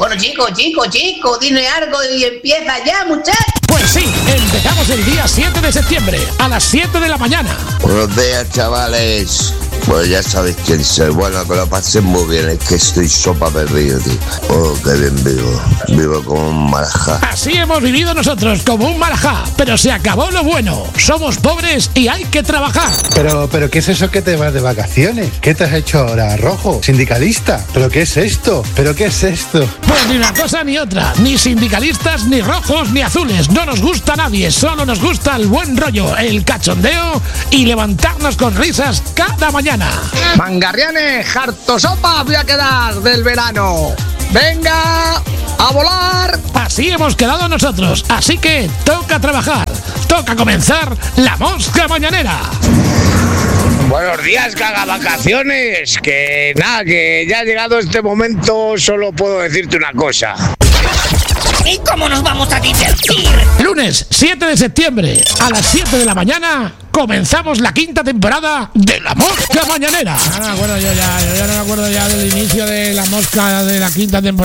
Bueno, chicos, dime algo y empieza ya, muchachos. Pues sí, empezamos el día 7 de septiembre a las 7 de la mañana. Buenos días, chavales. Pues ya sabéis quién soy. Bueno, que lo pasen muy bien. Es que estoy sopa perdido, tío. Oh, qué bien vivo. Vivo como un marajá. Así hemos vivido nosotros, como un marajá. Pero se acabó lo bueno. Somos pobres y hay que trabajar. Pero, ¿qué es eso que te vas de vacaciones? ¿Qué te has hecho ahora, rojo? ¿Sindicalista? ¿Pero qué es esto? ¿Pero qué es esto? Pues ni una cosa ni otra. Ni sindicalistas, ni rojos, ni azules. No nos gusta nadie. Solo nos gusta el buen rollo, el cachondeo y levantarnos con risas cada mañana. Mangarrianes, harto sopa voy a quedar del verano. ¡Venga! ¡A volar! Así hemos quedado nosotros. Así que toca trabajar. Toca comenzar la mosca mañanera. Buenos días, cagavacaciones. Que nada, que ya ha llegado este momento, solo puedo decirte una cosa. ¿Y cómo nos vamos a divertir? Lunes 7 de septiembre a las 7 de la mañana comenzamos la 5ª temporada de La Mosca Mañanera. No me acuerdo yo no me acuerdo ya del inicio de La Mosca de la 5ª temporada.